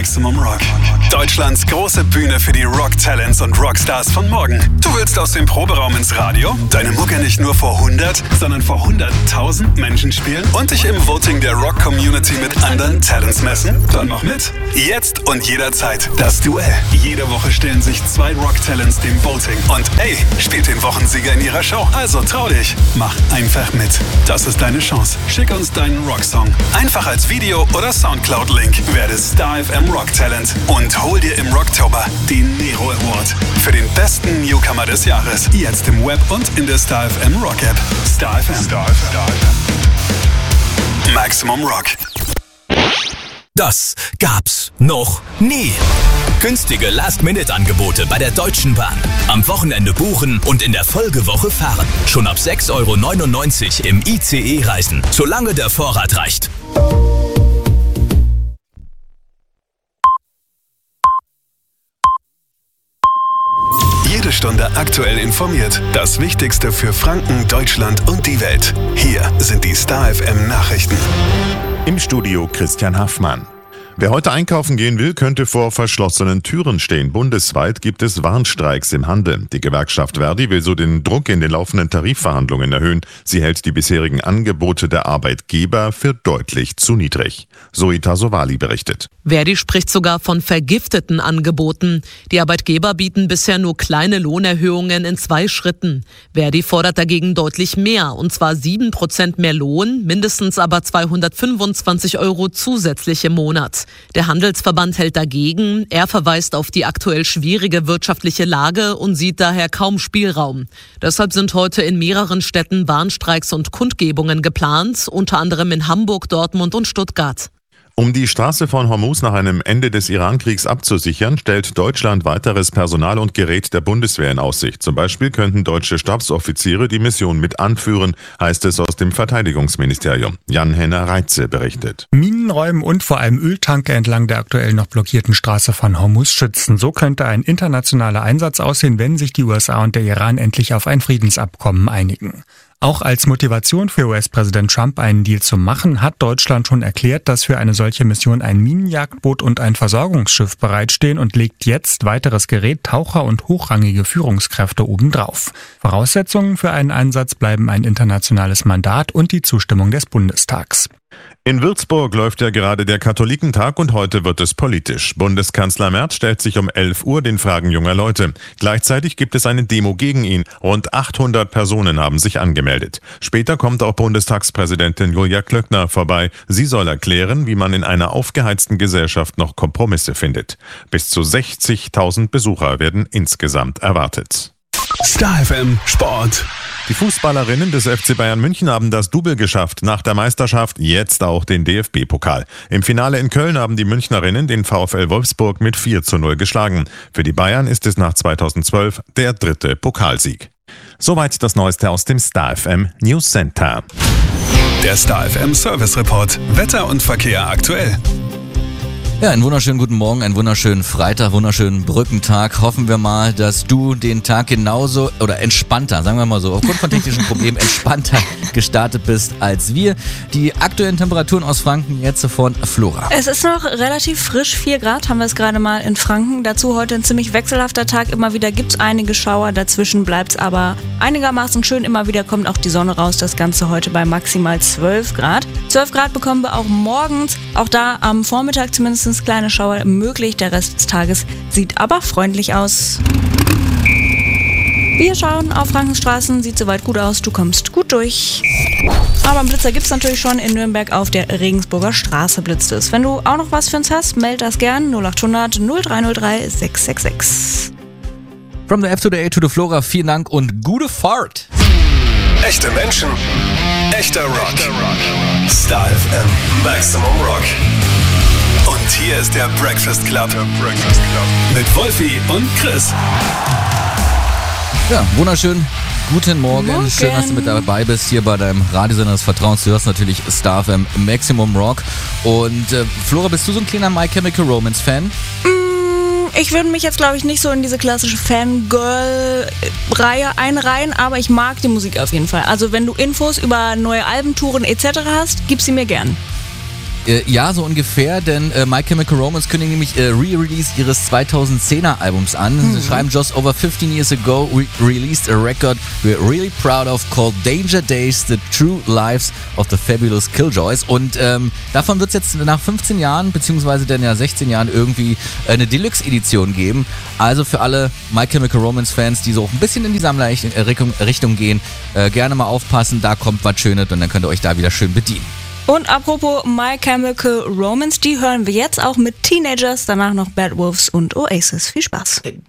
Maximum Rock. Deutschlands große Bühne für die Rock-Talents und Rockstars von morgen. Du willst aus dem Proberaum ins Radio, deine Mucke nicht nur vor 100, sondern vor 100.000 Menschen spielen und dich im Voting der Rock-Community mit anderen Talents messen? Dann mach mit. Jetzt und jederzeit das Duell. Jede Woche stellen sich 2 Rock-Talents dem Voting und spielt den Wochensieger in ihrer Show. Also trau dich. Mach einfach mit. Das ist deine Chance. Schick uns deinen Rocksong. Einfach als Video oder Soundcloud-Link. Werde Star FM Rock Talent und hol dir im Rocktober den Nero Award für den besten Newcomer des Jahres. Jetzt im Web und in der Star FM Rock App. Star FM. Maximum Rock. Das gab's noch nie. Günstige Last-Minute-Angebote bei der Deutschen Bahn. Am Wochenende buchen und in der Folgewoche fahren. Schon ab 6,99 € im ICE reisen, solange der Vorrat reicht. Jede Stunde aktuell informiert. Das Wichtigste für Franken, Deutschland und die Welt. Hier sind die Star FM Nachrichten. Im Studio Christian Haffmann. Wer heute einkaufen gehen will, könnte vor verschlossenen Türen stehen. Bundesweit gibt es Warnstreiks im Handel. Die Gewerkschaft Verdi will so den Druck in den laufenden Tarifverhandlungen erhöhen. Sie hält die bisherigen Angebote der Arbeitgeber für deutlich zu niedrig. Zoe Tasovali berichtet. Verdi spricht sogar von vergifteten Angeboten. Die Arbeitgeber bieten bisher nur kleine Lohnerhöhungen in 2 Schritten. Verdi fordert dagegen deutlich mehr, und zwar 7% mehr Lohn, mindestens aber 225 € zusätzlich im Monat. Der Handelsverband hält dagegen. Er verweist auf die aktuell schwierige wirtschaftliche Lage und sieht daher kaum Spielraum. Deshalb sind heute in mehreren Städten Warnstreiks und Kundgebungen geplant, unter anderem in Hamburg, Dortmund und Stuttgart. Um die Straße von Hormuz nach einem Ende des Irankriegs abzusichern, stellt Deutschland weiteres Personal und Gerät der Bundeswehr in Aussicht. Zum Beispiel könnten deutsche Stabsoffiziere die Mission mit anführen, heißt es aus dem Verteidigungsministerium. Jan-Henner Reitze berichtet. Minenräumen und vor allem Öltanker entlang der aktuell noch blockierten Straße von Hormuz schützen. So könnte ein internationaler Einsatz aussehen, wenn sich die USA und der Iran endlich auf ein Friedensabkommen einigen. Auch als Motivation für US-Präsident Trump, einen Deal zu machen, hat Deutschland schon erklärt, dass für eine solche Mission ein Minenjagdboot und ein Versorgungsschiff bereitstehen und legt jetzt weiteres Gerät, Taucher und hochrangige Führungskräfte obendrauf. Voraussetzungen für einen Einsatz bleiben ein internationales Mandat und die Zustimmung des Bundestags. In Würzburg läuft ja gerade der Katholikentag und heute wird es politisch. Bundeskanzler Merz stellt sich um 11 Uhr den Fragen junger Leute. Gleichzeitig gibt es eine Demo gegen ihn. Rund 800 Personen haben sich angemeldet. Später kommt auch Bundestagspräsidentin Julia Klöckner vorbei. Sie soll erklären, wie man in einer aufgeheizten Gesellschaft noch Kompromisse findet. Bis zu 60.000 Besucher werden insgesamt erwartet. Star FM Sport. Die Fußballerinnen des FC Bayern München haben das Double geschafft. Nach der Meisterschaft jetzt auch den DFB-Pokal. Im Finale in Köln haben die Münchnerinnen den VfL Wolfsburg mit 4:0 geschlagen. Für die Bayern ist es nach 2012 der 3. Pokalsieg. Soweit das Neueste aus dem Star FM News Center. Der Star FM Service Report. Wetter und Verkehr aktuell. Ja, einen wunderschönen guten Morgen, einen wunderschönen Freitag, wunderschönen Brückentag. Hoffen wir mal, dass du den Tag genauso oder entspannter, sagen wir mal so, aufgrund von technischen Problemen entspannter gestartet bist als wir. Die aktuellen Temperaturen aus Franken jetzt von Flora. Es ist noch relativ frisch, 4 Grad haben wir es gerade mal in Franken. Dazu heute ein ziemlich wechselhafter Tag. Immer wieder gibt es einige Schauer, dazwischen bleibt es aber einigermaßen schön. Immer wieder kommt auch die Sonne raus. Das Ganze heute bei maximal 12 Grad. 12 Grad bekommen wir auch morgens. Auch da am Vormittag zumindest kleine Schauer möglich. Der Rest des Tages sieht aber freundlich aus. Wir schauen auf Frankens Straßen, sieht soweit gut aus, du kommst gut durch. Aber einen Blitzer gibt es natürlich schon in Nürnberg. Auf der Regensburger Straße blitzt es. Wenn du auch noch was für uns hast, meld das gern 0800 0303 666. From the F to the A to the Flora, vielen Dank und gute Fahrt. Echte Menschen, echter Rock. Star FM Maximum Rock. Und hier ist der Breakfast Club. Mit Wolfi und Chris. Ja, wunderschön. Guten Morgen. Schön, dass du mit dabei bist hier bei deinem Radiosender des Vertrauens. Du hörst natürlich Star FM Maximum Rock. Und Flora, bist du so ein kleiner My Chemical Romance Fan? Ich würde mich jetzt, glaube ich, nicht so in diese klassische Fangirl-Reihe einreihen, aber ich mag die Musik auf jeden Fall. Also wenn du Infos über neue Albentouren etc. hast, gib sie mir gern. Ja, so ungefähr, denn My Chemical Romance kündigen nämlich Re-Release ihres 2010er Albums an. Sie schreiben, just over 15 years ago we released a record we're really proud of called Danger Days, the True Lives of the Fabulous Killjoys. Und davon wird es jetzt nach 15 Jahren, beziehungsweise dann ja 16 Jahren irgendwie eine Deluxe-Edition geben. Also für alle My Chemical Romance-Fans, die so ein bisschen in die Sammlerrichtung gehen, gerne mal aufpassen, da kommt was Schönes und dann könnt ihr euch da wieder schön bedienen. Und apropos My Chemical Romance, die hören wir jetzt auch mit Teenagers, danach noch Bad Wolves und Oasis. Viel Spaß.